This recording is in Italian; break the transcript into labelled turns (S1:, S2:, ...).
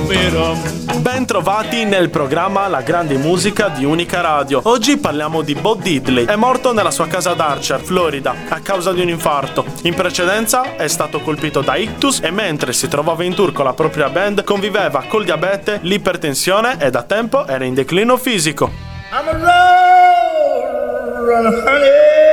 S1: Ben trovati nel programma La Grande Musica di Unica Radio. Oggi parliamo di Bo Diddley. È morto nella sua casa ad Archer, Florida, a causa di un infarto. In precedenza è stato colpito da ictus e mentre si trovava in tour con la propria band conviveva col diabete, l'ipertensione e da tempo era in declino fisico.
S2: I'm a road runner, honey.